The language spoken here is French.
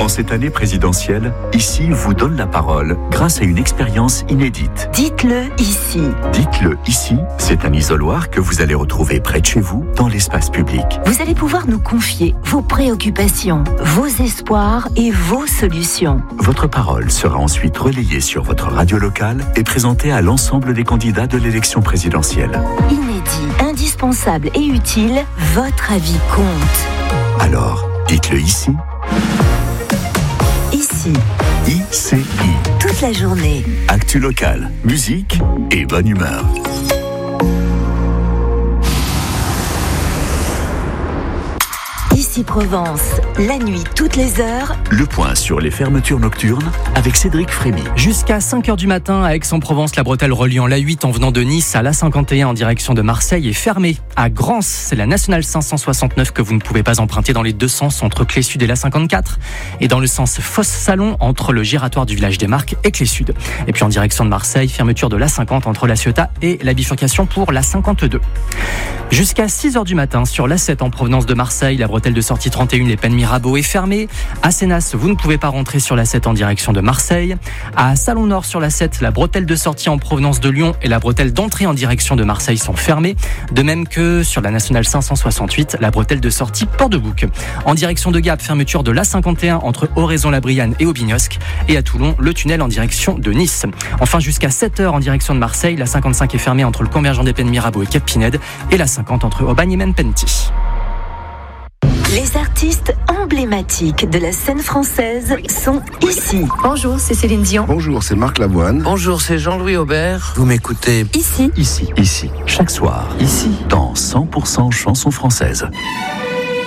En cette année présidentielle, Ici vous donne la parole grâce à une expérience inédite. Dites-le ici. Dites-le ici, c'est un isoloir que vous allez retrouver près de chez vous, dans l'espace public. Vous allez pouvoir nous confier vos préoccupations, vos espoirs et vos solutions. Votre parole sera ensuite relayée sur votre radio locale et présentée à l'ensemble des candidats de l'élection présidentielle. Inédit, indispensable et utile, votre avis compte. Alors, dites-le ici. Ici. ICI. Toute la journée. Actu locale, musique et bonne humeur. Ici Provence, la nuit toutes les heures. Le point sur les fermetures nocturnes avec Cédric Frémy. Jusqu'à 5h du matin à Aix-en-Provence, la bretelle reliant l'A8 en venant de Nice à l'A51 en direction de Marseille est fermée. À Grance, c'est la nationale 569 que vous ne pouvez pas emprunter dans les deux sens entre Clé-Sud et l'A54 et dans le sens Fosse-Salon entre le giratoire du village des Marques et Clé-Sud. Et puis en direction de Marseille, fermeture de l'A50 entre La Ciotat et la bifurcation pour l'A52. Jusqu'à 6h du matin sur l'A7 en provenance de Marseille, la bretelle de sortie 31 Les Pennes Mirabeau est fermée. À Sénas, vous ne pouvez pas rentrer sur l'A7 en direction de Marseille. À Salon Nord sur l'A7, la bretelle de sortie en provenance de Lyon et la bretelle d'entrée en direction de Marseille sont fermées. De même que sur la nationale 568, la bretelle de sortie Port-de-Bouc. En direction de Gap, fermeture de l'A51 entre Oraison-la-Brianne et Aubignosc. Et à Toulon, le tunnel en direction de Nice. Enfin, jusqu'à 7h en direction de Marseille, la 55 est fermée entre le convergent des Pennes Mirabeau et Cap Pinède et la 50 entre Aubagne et Menpenty. Les artistes emblématiques de la scène française sont ici. Bonjour, c'est Céline Dion. Bonjour, c'est Marc Lavoine. Bonjour, c'est Jean-Louis Aubert. Vous m'écoutez Ici. Ici, chaque soir. Ici, dans 100% chansons françaises.